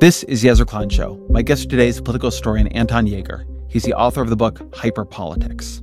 This is Yezer Klein Show. My guest today is political historian Anton Jaeger. He's the author of the book Hyperpolitics.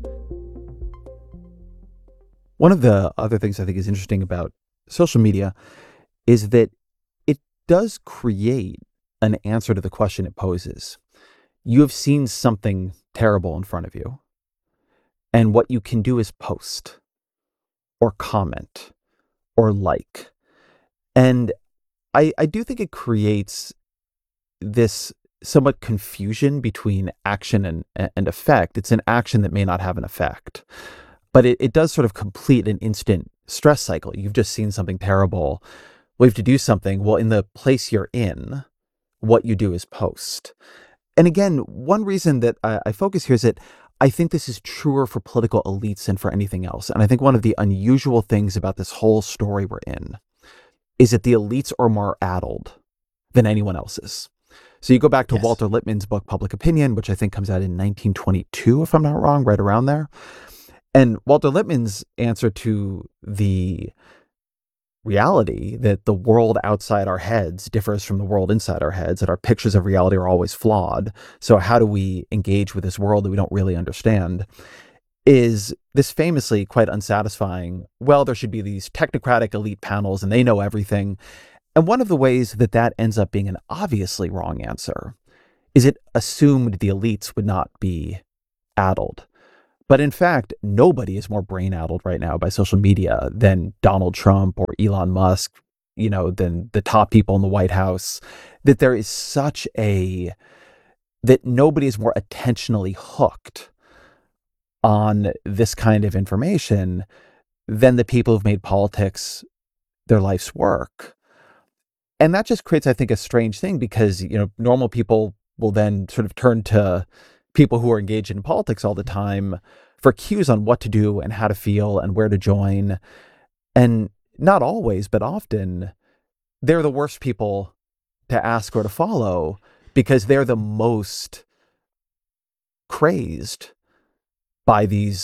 One of the other things I think is interesting about social media is that it does create an answer to the question it poses. You have seen something terrible in front of you, and what you can do is post or comment or like. And I do think it creates this somewhat confusion between action and effect. It's an action that may not have an effect, but it does sort of complete an instant stress cycle. You've just seen something terrible. We have to do something. Well, in the place you're in, what you do is post. And again, one reason that I focus here is that I think this is truer for political elites than for anything else. And I think one of the unusual things about this whole story we're in is that the elites are more addled than anyone else's. So you go back to Walter Lippmann's book, Public Opinion, which I think comes out in 1922, if I'm not wrong, right around there. And Walter Lippmann's answer to the reality that the world outside our heads differs from the world inside our heads, that our pictures of reality are always flawed. So how do we engage with this world that we don't really understand? Is this famously quite unsatisfying, well, there should be these technocratic elite panels and they know everything. And one of the ways that that ends up being an obviously wrong answer is it assumed the elites would not be addled. But in fact, nobody is more brain addled right now by social media than Donald Trump or Elon Musk, than the top people in the White House, that there is that nobody is more attentionally hooked on this kind of information than the people who've made politics their life's work. And that just creates, I think, a strange thing because, normal people will then sort of turn to people who are engaged in politics all the time for cues on what to do and how to feel and where to join. And not always, but often, they're the worst people to ask or to follow because they're the most crazed by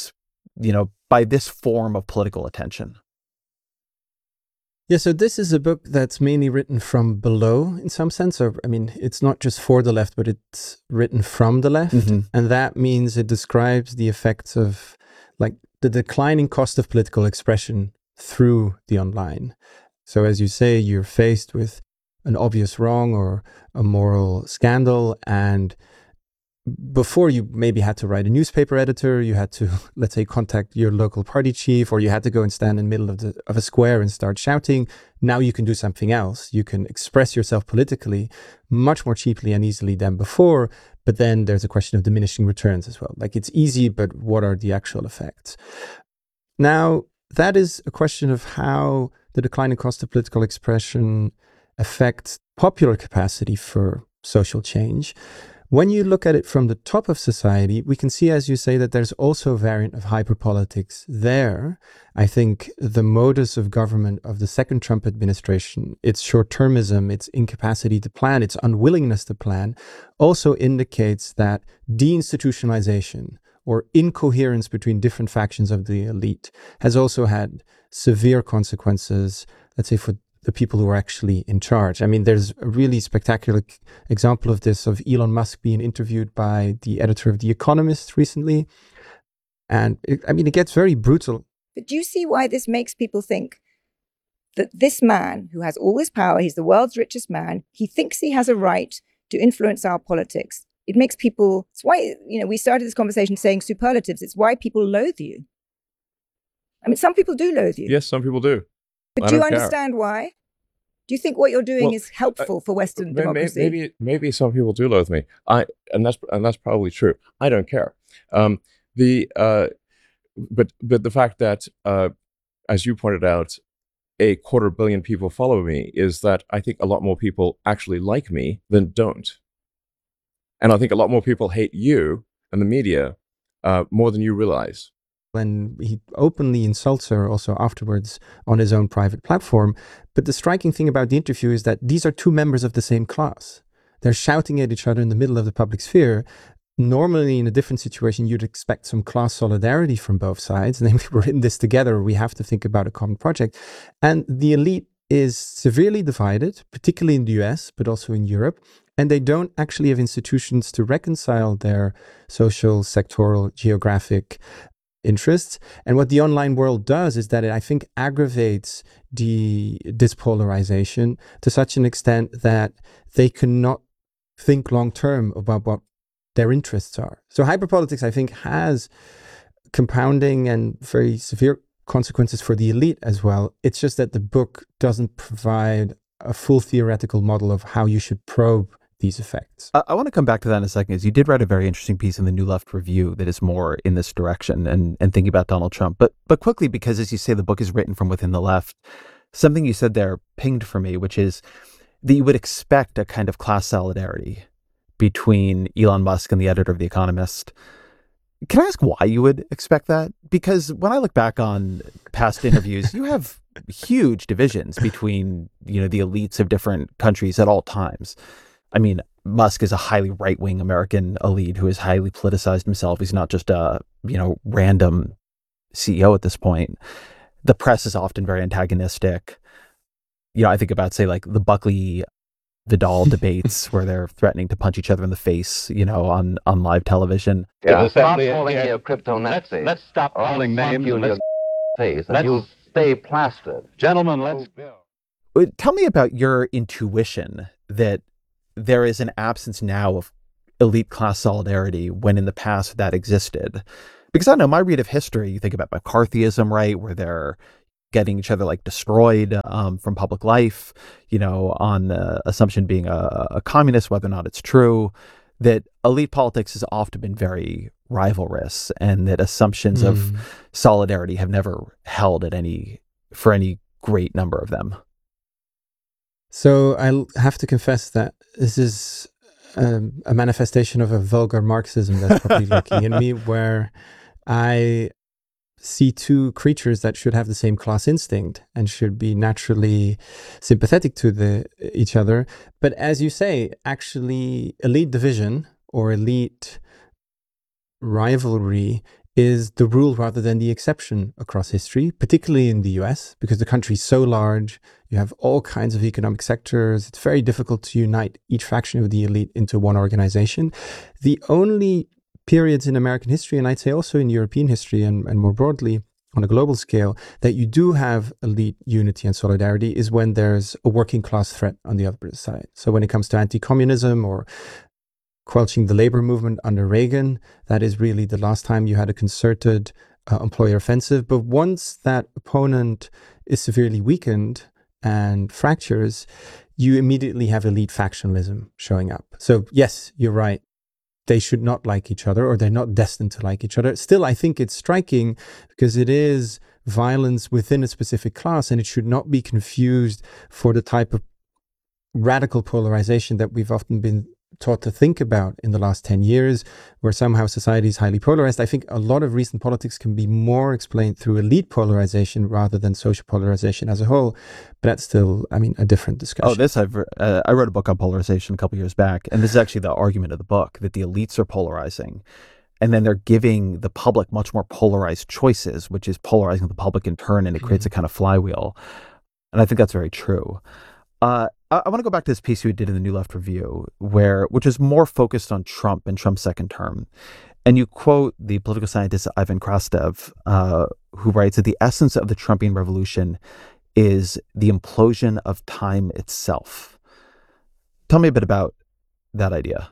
by this form of political attention. Yeah, so this is a book that's mainly written from below in some sense. It's not just for the left, but it's written from the left. Mm-hmm. And that means it describes the effects of the declining cost of political expression through the online. So as you say, you're faced with an obvious wrong or a moral scandal, and before you maybe had to write a newspaper editor, you had to, let's say, contact your local party chief, or you had to go and stand in the middle of a square and start shouting. Now you can do something else. You can express yourself politically much more cheaply and easily than before. But then there's a question of diminishing returns as well. It's easy, but what are the actual effects? Now, that is a question of how the declining cost of political expression affects popular capacity for social change. When you look at it from the top of society, we can see, as you say, that there's also a variant of hyperpolitics there. I think the modus of government of the second Trump administration, its short-termism, its incapacity to plan, its unwillingness to plan, also indicates that deinstitutionalization or incoherence between different factions of the elite has also had severe consequences, let's say, for the people who are actually in charge. There's a really spectacular example of this, of Elon Musk being interviewed by the editor of The Economist recently. And it gets very brutal. But do you see why this makes people think that this man who has all this power, he's the world's richest man, he thinks he has a right to influence our politics? It makes people, it's why, we started this conversation saying superlatives. It's why people loathe you. Some people do loathe you. Yes, some people do. But do you understand why? Do you think what you're doing is helpful for Western democracy? Maybe some people do loathe me. And that's probably true. I don't care. But the fact that, as you pointed out, 250 million people follow me is that I think a lot more people actually like me than don't, and I think a lot more people hate you and the media more than you realize. And he openly insults her also afterwards on his own private platform. But the striking thing about the interview is that these are two members of the same class. They're shouting at each other in the middle of the public sphere. Normally, in a different situation, you'd expect some class solidarity from both sides. And then we're in this together. We have to think about a common project. And the elite is severely divided, particularly in the US, but also in Europe. and they don't actually have institutions to reconcile their social, sectoral, geographic interests. And what the online world does is that it, I think, aggravates this polarization to such an extent that they cannot think long term about what their interests are. So hyperpolitics, I think, has compounding and very severe consequences for the elite as well. It's just that the book doesn't provide a full theoretical model of how you should probe these effects. I want to come back to that in a second, as you did write a very interesting piece in the New Left Review that is more in this direction and thinking about Donald Trump. But quickly, because as you say, the book is written from within the left, something you said there pinged for me, which is that you would expect a kind of class solidarity between Elon Musk and the editor of The Economist. Can I ask why you would expect that? Because when I look back on past interviews, you have huge divisions between, the elites of different countries at all times. I mean, Musk is a highly right-wing American elite who has highly politicized himself. He's not just a, random CEO at this point. The press is often very antagonistic. I think about, say, like the Buckley Vidal debates where they're threatening to punch each other in the face, on live television. Yeah, stop calling you crypto Nazis. Let's stop calling names in your face, and you'll stay plastered. Gentlemen, let's go. Tell me about your intuition that there is an absence now of elite class solidarity when in the past that existed. Because I know my read of history, you think about McCarthyism, right, where they're getting each other destroyed from public life, on the assumption being a communist, whether or not it's true, that elite politics has often been very rivalrous and that assumptions of solidarity have never held for any great number of them. So I'll have to confess that this is a manifestation of a vulgar Marxism that's probably lurking in me, where I see two creatures that should have the same class instinct and should be naturally sympathetic to each other. But as you say, actually, elite division or elite rivalry is the rule rather than the exception across history, particularly in the US, because the country is so large. You have all kinds of economic sectors. It's very difficult to unite each faction of the elite into one organization. The only periods in American history, and I'd say also in European history and more broadly on a global scale, that you do have elite unity and solidarity is when there's a working class threat on the other side. So when it comes to anti-communism or quelching the labor movement under Reagan, that is really the last time you had a concerted employer offensive. But once that opponent is severely weakened and fractures, you immediately have elite factionalism showing up. So yes, you're right. They should not like each other, or they're not destined to like each other. Still, I think it's striking because it is violence within a specific class, and it should not be confused for the type of radical polarization that we've often been taught to think about in the last 10 years, where somehow society is highly polarized. I think a lot of recent politics can be more explained through elite polarization rather than social polarization as a whole. But that's still, a different discussion. I wrote a book on polarization a couple years back, and this is actually the argument of the book, that the elites are polarizing. And then they're giving the public much more polarized choices, which is polarizing the public in turn, and it creates a kind of flywheel. And I think that's very true. I want to go back to this piece you did in the New Left Review, which is more focused on Trump and Trump's second term. And you quote the political scientist Ivan Krastev, who writes that the essence of the Trumpian revolution is the implosion of time itself. Tell me a bit about that idea.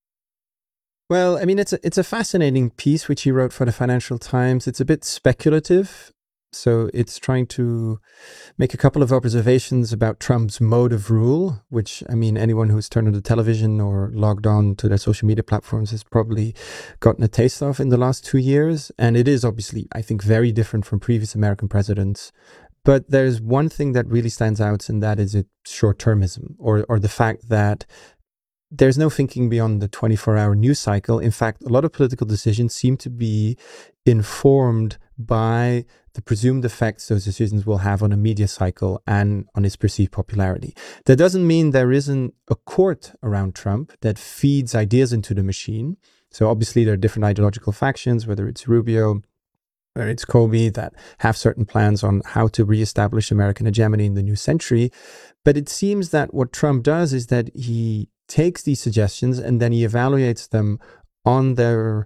Well, it's a fascinating piece which he wrote for the Financial Times. It's a bit speculative. So it's trying to make a couple of observations about Trump's mode of rule, which, anyone who's turned on the television or logged on to their social media platforms has probably gotten a taste of in the last 2 years. And it is obviously, I think, very different from previous American presidents. But there's one thing that really stands out, and that is its short-termism, or the fact that there's no thinking beyond the 24-hour news cycle. In fact, a lot of political decisions seem to be informed by the presumed effects those decisions will have on a media cycle and on its perceived popularity. That doesn't mean there isn't a court around Trump that feeds ideas into the machine. So obviously there are different ideological factions, whether it's Rubio or it's Comey, that have certain plans on how to reestablish American hegemony in the new century. But it seems that what Trump does is that he takes these suggestions and then he evaluates them on their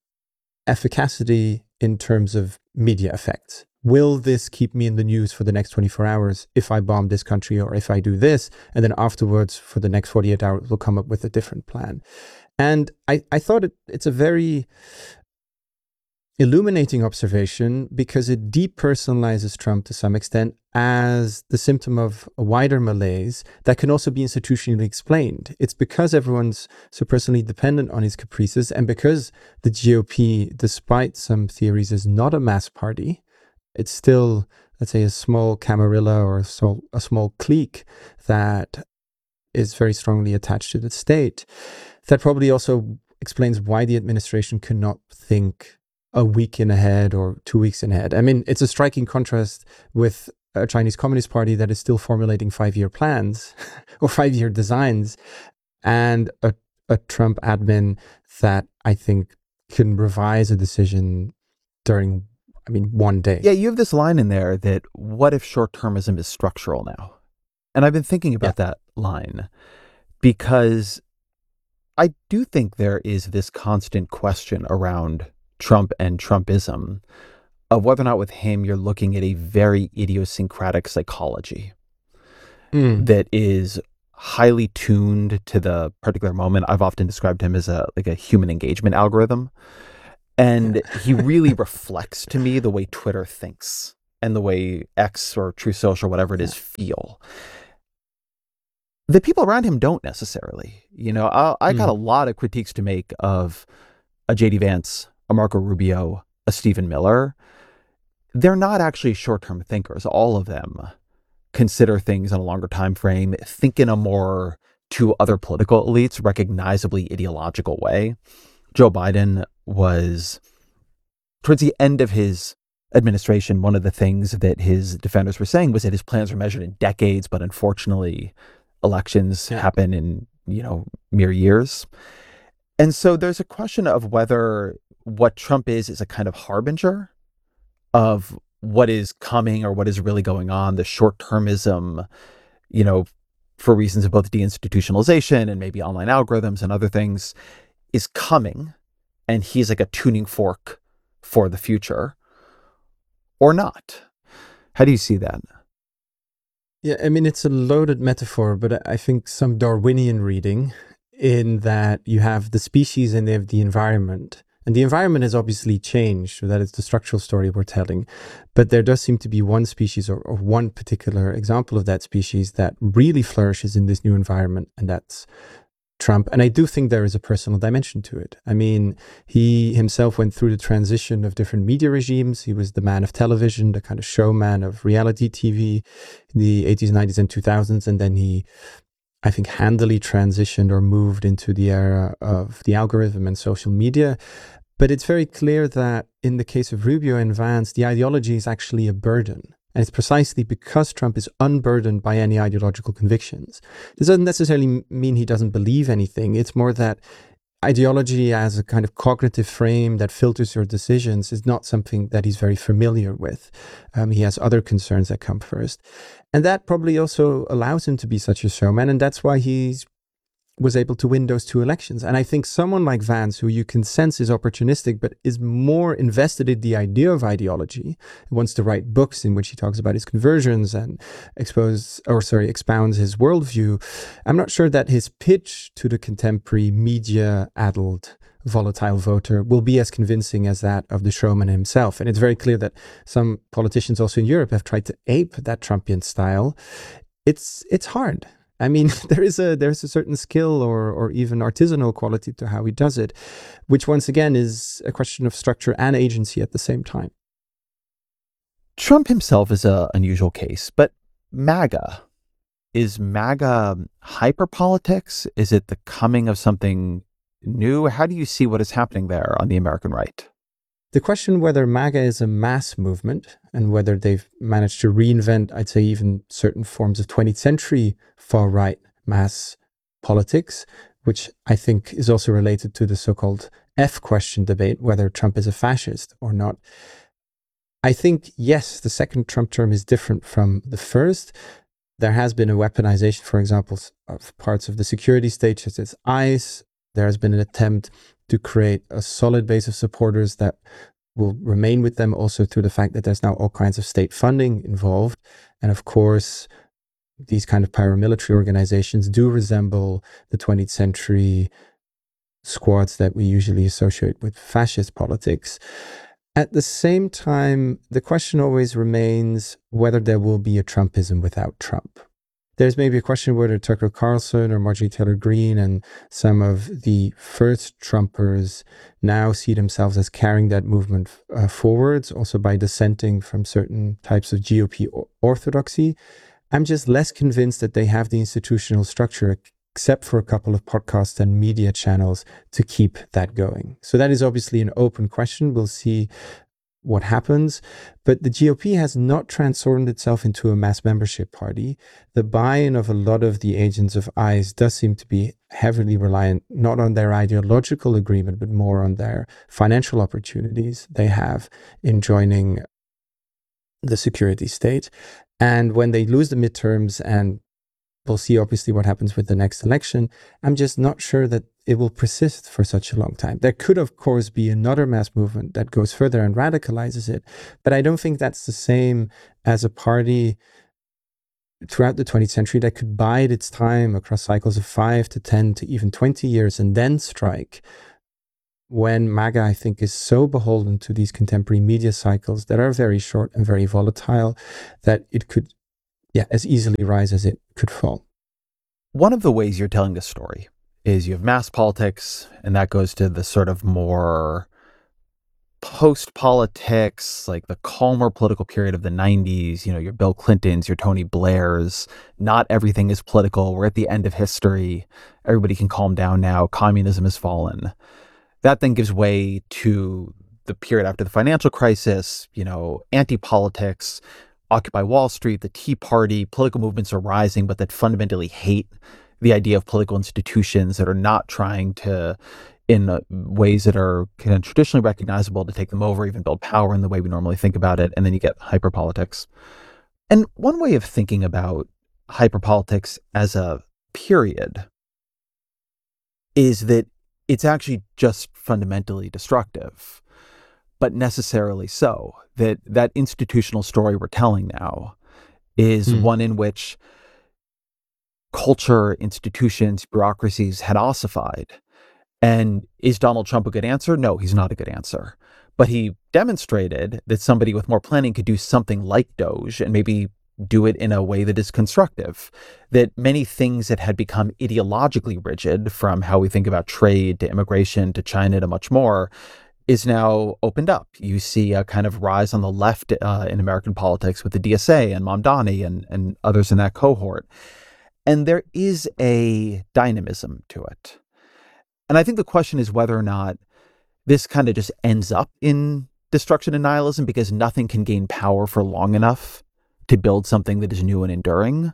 efficacy in terms of media effects. Will this keep me in the news for the next 24 hours if I bomb this country or if I do this? And then afterwards, for the next 48 hours, we'll come up with a different plan. And I thought it's a very illuminating observation because it depersonalizes Trump to some extent as the symptom of a wider malaise that can also be institutionally explained. It's because everyone's so personally dependent on his caprices and because the GOP, despite some theories, is not a mass party. It's still, let's say, a small camarilla or a small clique that is very strongly attached to the state. That probably also explains why the administration cannot think a week in ahead or 2 weeks in ahead. I mean, it's a striking contrast with a Chinese Communist Party that is still formulating 5-year plans or 5-year designs, and a Trump admin that I think can revise a decision during, one day. Yeah, you have this line in there that what if short-termism is structural now? And I've been thinking about that line because I do think there is this constant question around Trump and Trumpism of whether or not with him you're looking at a very idiosyncratic psychology that is highly tuned to the particular moment. I've often described him as a human engagement algorithm. And he really reflects to me the way Twitter thinks and the way X or Truth Social, whatever it is, feel. The people around him don't necessarily. I got a lot of critiques to make of a J.D. Vance, a Marco Rubio, a Stephen Miller. They're not actually short-term thinkers. All of them consider things in a longer time frame, think in a more, to other political elites, recognizably ideological way. Joe Biden was, towards the end of his administration, one of the things that his defenders were saying was that his plans were measured in decades, but unfortunately, elections happen in, mere years. And so there's a question of whether what Trump is a kind of harbinger of what is coming or what is really going on, the short-termism, for reasons of both deinstitutionalization and maybe online algorithms and other things, is coming, and he's like a tuning fork for the future, or not. How do you see that? Yeah, it's a loaded metaphor, but I think some Darwinian reading in that you have the species and they have the environment. And the environment has obviously changed, so that is the structural story we're telling. But there does seem to be one species or one particular example of that species that really flourishes in this new environment, and that's Trump. And I do think there is a personal dimension to it. He himself went through the transition of different media regimes. He was the man of television, the kind of showman of reality TV in the 80s, 90s, and 2000s. And then he, I think, handily transitioned or moved into the era of the algorithm and social media. But it's very clear that in the case of Rubio and Vance, the ideology is actually a burden. And it's precisely because Trump is unburdened by any ideological convictions. This doesn't necessarily mean he doesn't believe anything. It's more that ideology as a kind of cognitive frame that filters your decisions is not something that he's very familiar with. He has other concerns that come first. And that probably also allows him to be such a showman. And that's why he was able to win those 2 elections. And I think someone like Vance, who you can sense is opportunistic, but is more invested in the idea of ideology, wants to write books in which he talks about his conversions and expounds his worldview. I'm not sure that his pitch to the contemporary media-addled volatile voter will be as convincing as that of the showman himself. And it's very clear that some politicians also in Europe have tried to ape that Trumpian style. It's hard. There is a certain skill or even artisanal quality to how he does it, which once again is a question of structure and agency at the same time. Trump himself is an unusual case, but MAGA, is MAGA hyperpolitics? Is it the coming of something new? How do you see what is happening there on the American right? The question whether MAGA is a mass movement and whether they've managed to reinvent, I'd say, even certain forms of 20th century far-right mass politics, which I think is also related to the so-called F question debate, whether Trump is a fascist or not. I think, yes, the second Trump term is different from the first. there has been a weaponization, for example, of parts of the security state, such as ICE. There has been an attempt to create a solid base of supporters that will remain with them also through the fact that there's now all kinds of state funding involved. And of course, these kind of paramilitary organizations do resemble the 20th century squads that we usually associate with fascist politics. At the same time, the question always remains whether there will be a Trumpism without Trump. There's maybe a question whether Tucker Carlson or Marjorie Taylor Greene and some of the first Trumpers now see themselves as carrying that movement forwards, also by dissenting from certain types of GOP orthodoxy. I'm just less convinced that they have the institutional structure, except for a couple of podcasts and media channels, to keep that going. So that is obviously an open question. We'll see what happens. But the GOP has not transformed itself into a mass membership party. The buy-in of a lot of the agents of ICE does seem to be heavily reliant not on their ideological agreement, but more on their financial opportunities they have in joining the security state. And when they lose the midterms, and we'll see obviously what happens with the next election, I'm just not sure that it will persist for such a long time. There could, of course, be another mass movement that goes further and radicalizes it, but I don't think that's the same as a party throughout the 20th century that could bide its time across cycles of 5 to 10 to even 20 years and then strike, when MAGA, I think, is so beholden to these contemporary media cycles that are very short and very volatile that it could as easily rise as it could fall. One of the ways you're telling this story is you have mass politics, and that goes to the sort of more post-politics, like the calmer political period of the 90s, your Bill Clintons, your Tony Blairs. Not everything is political. We're at the end of history. Everybody can calm down now. Communism has fallen. That then gives way to the period after the financial crisis, anti-politics, Occupy Wall Street, the Tea Party. Political movements are rising, but that fundamentally hate the idea of political institutions, that are not trying to, in ways that are kind of traditionally recognizable, to take them over, even build power in the way we normally think about it. And then you get hyperpolitics. And one way of thinking about hyperpolitics as a period is that it's actually just fundamentally destructive, but necessarily so. That institutional story we're telling now is one in which culture, institutions, bureaucracies had ossified. And is Donald Trump a good answer? No, he's not a good answer. But he demonstrated that somebody with more planning could do something like DOGE and maybe do it in a way that is constructive. That many things that had become ideologically rigid, from how we think about trade to immigration to China to much more, is now opened up. You see a kind of rise on the left in American politics with the DSA and Mamdani and others in that cohort. And there is a dynamism to it. And I think the question is whether or not this kind of just ends up in destruction and nihilism because nothing can gain power for long enough to build something that is new and enduring.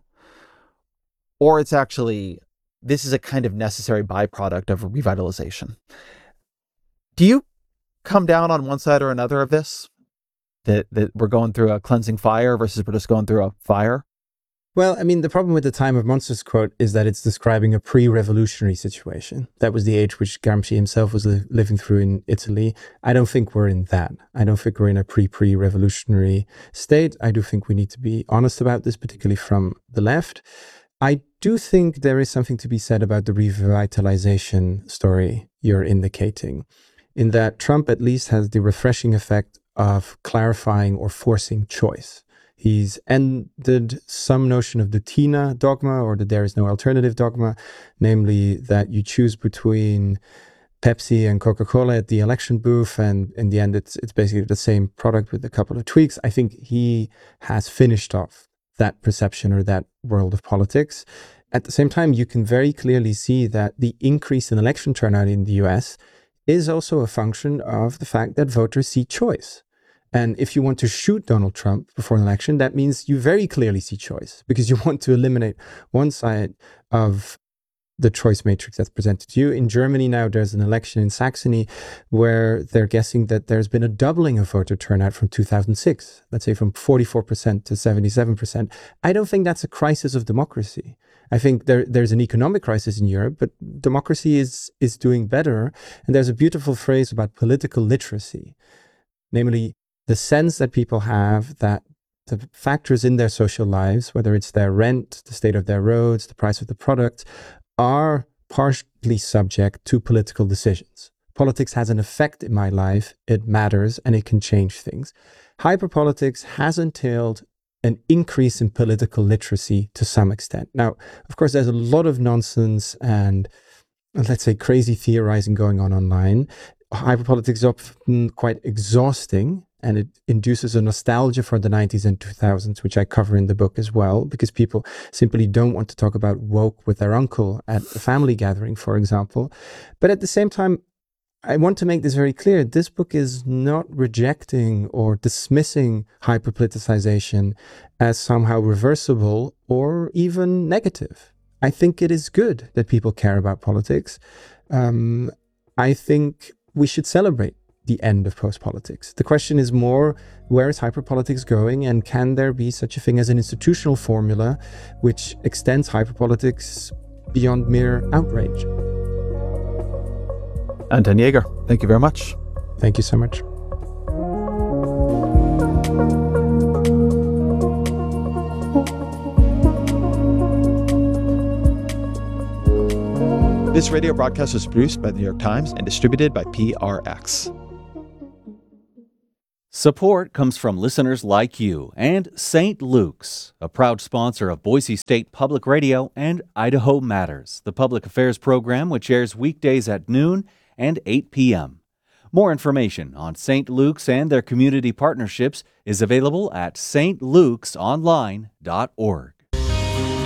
Or it's actually, this is a kind of necessary byproduct of revitalization. Do you come down on one side or another of this? That we're going through a cleansing fire versus we're just going through a fire? Well, I mean, the problem with the Time of Monsters quote is that it's describing a pre-revolutionary situation. That was the age which Gramsci himself was living through in Italy. I don't think we're in that. I don't think we're in a pre-revolutionary state. I do think we need to be honest about this, particularly from the left. I do think there is something to be said about the revitalization story you're indicating, in that Trump at least has the refreshing effect of clarifying or forcing choice. He's ended some notion of the TINA dogma, or that there is no alternative dogma, namely that you choose between Pepsi and Coca-Cola at the election booth, and in the end it's basically the same product with a couple of tweaks. I think he has finished off that perception or that world of politics. At the same time, you can very clearly see that the increase in election turnout in the US is also a function of the fact that voters see choice. And if you want to shoot Donald Trump before an election, that means you very clearly see choice, because you want to eliminate one side of the choice matrix that's presented to you. In Germany now, there's an election in Saxony where they're guessing that there's been a doubling of voter turnout from 2006, let's say from 44% to 77%. I don't think that's a crisis of democracy. I think there's an economic crisis in Europe, but democracy is doing better. And there's a beautiful phrase about political literacy, namely the sense that people have that the factors in their social lives, whether it's their rent, the state of their roads, the price of the product, are partially subject to political decisions. Politics has an effect in my life, it matters, and it can change things. Hyperpolitics has entailed an increase in political literacy to some extent. Now, of course, there's a lot of nonsense and, let's say, crazy theorizing going on online. Hyperpolitics is often quite exhausting, and it induces a nostalgia for the 90s and 2000s, which I cover in the book as well, because people simply don't want to talk about woke with their uncle at a family gathering, for example. But at the same time, I want to make this very clear. This book is not rejecting or dismissing hyperpoliticization as somehow reversible or even negative. I think it is good that people care about politics. I think we should celebrate the end of post-politics. The question is more, where is hyperpolitics going, and can there be such a thing as an institutional formula which extends hyperpolitics beyond mere outrage? Anton Jaeger, thank you very much. Thank you so much. This radio broadcast was produced by the New York Times and distributed by PRX. Support comes from listeners like you and St. Luke's, a proud sponsor of Boise State Public Radio and Idaho Matters, the public affairs program which airs weekdays at noon and 8 p.m. More information on St. Luke's and their community partnerships is available at stlukesonline.org.